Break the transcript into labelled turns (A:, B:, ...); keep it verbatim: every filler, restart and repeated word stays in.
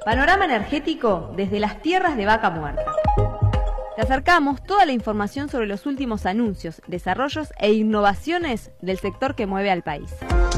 A: Panorama energético desde las tierras de Vaca Muerta. Te acercamos toda la información sobre los últimos anuncios, desarrollos e innovaciones del sector que mueve al país.